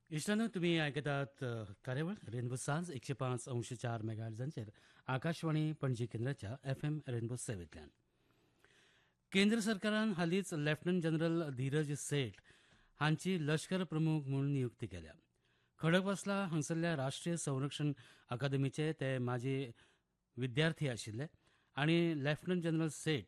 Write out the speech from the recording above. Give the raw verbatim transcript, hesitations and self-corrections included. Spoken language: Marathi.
इश्टानो तुमी आयकतात अ, कार्यावळ रेनबो सांज एकशे पांच अंश चार मेगाहर्जांचेर आकाशवाणी पणजी केंद्राच्या एफ एम रेनबो सेवेंतल्यान केंद्र सरकारान हालींच लेफ्टनंट जनरल धीरज सेठ हांची लश्कर प्रमुख म्हणून नियुक्ती केल्या. खडकवासला हांगसरल्या राष्ट्रीय संरक्षण अकादमीचे ते माजी विद्यार्थी आशिल्ले आनी लेफ्टनंट जनरल सेठ